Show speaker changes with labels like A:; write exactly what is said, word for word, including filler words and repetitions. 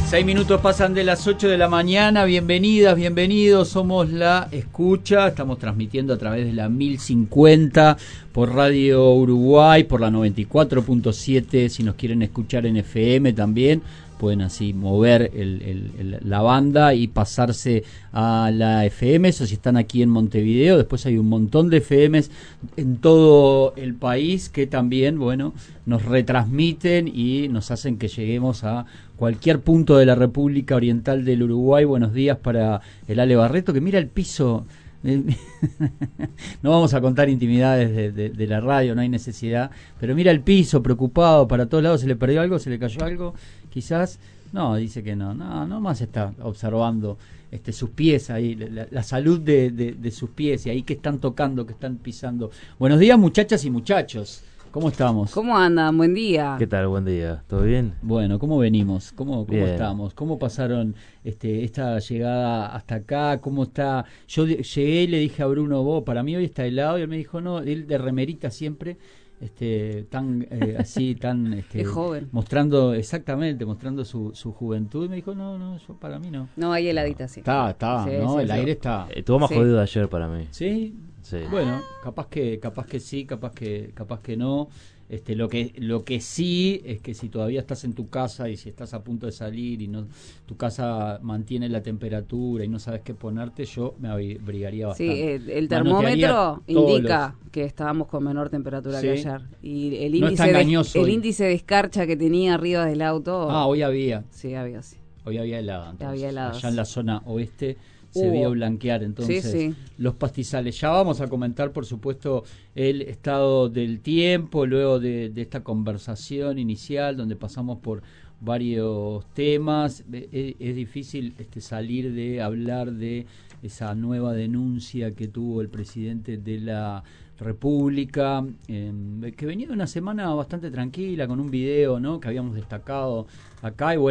A: Seis minutos pasan de las ocho de la mañana. Bienvenidas, bienvenidos. Somos La Escucha. Estamos transmitiendo a través de la mil cincuenta por Radio Uruguay, por la noventa y cuatro punto siete. Si nos quieren escuchar en F M también, pueden así mover el, el, el, la banda y pasarse a la F M. Eso si están aquí en Montevideo. Después hay un montón de F Ms en todo el país que también, bueno, nos retransmiten y nos hacen que lleguemos a cualquier punto de la República Oriental del Uruguay. Buenos días para el Ale Barreto, que mira el piso. No vamos a contar intimidades de, de, de la radio, no hay necesidad, pero mira el piso, preocupado para todos lados. ¿Se le perdió algo? ¿Se le cayó algo? Quizás. No, dice que no, no, nomás está observando este sus pies ahí, la, la salud de, de, de sus pies, y ahí que están tocando, que están pisando. Buenos días, muchachas y muchachos. ¿Cómo estamos?
B: ¿Cómo andan? Buen día.
C: ¿Qué tal? Buen día. ¿Todo bien?
A: Bueno, ¿cómo venimos? ¿Cómo, cómo
C: Bien.
A: estamos? ¿Cómo pasaron este, esta llegada hasta acá? ¿Cómo está? Yo de- llegué y le dije a Bruno, vos, para mí hoy está helado, y él me dijo, no, él de remerita siempre, este, tan eh, así, tan este,
B: Es joven.
A: mostrando, exactamente, mostrando su, su juventud, y me dijo, no, no, yo para mí no.
B: No, hay heladita, sí.
A: Está, está,
B: Sí,
A: ¿no?
B: sí,
A: El
B: sí.
A: aire está.
C: Eh, Estuvo más
B: Sí.
C: jodido de ayer para mí.
A: Sí,
C: Sí.
A: bueno, capaz que, capaz que sí, capaz que, capaz que no. Este, lo que, lo que sí es que si todavía estás en tu casa y si estás a punto de salir y no, tu casa mantiene la temperatura y no sabes qué ponerte, yo me abrigaría
B: Sí,
A: bastante.
B: el, el
A: Manotearía
B: termómetro
A: todos
B: indica que estábamos con menor temperatura que
A: Sí.
B: ayer. Y el
A: No
B: índice,
A: está
B: de,
A: engañoso
B: el
A: hoy.
B: índice de escarcha que tenía arriba del auto.
A: Ah, hoy había,
B: Sí, había, sí.
A: hoy había helada. Entonces,
B: Había helada,
A: allá en
B: sí.
A: la zona oeste se
B: Hubo.
A: vio blanquear entonces
B: Sí, sí.
A: los pastizales. Ya vamos a comentar, por supuesto, el estado del tiempo, luego de, de esta conversación inicial donde pasamos por varios temas. Es, es difícil este, salir de hablar de esa nueva denuncia que tuvo el presidente de la República, eh, que venía de una semana bastante tranquila, con un video, ¿no?, que habíamos destacado acá, y bueno,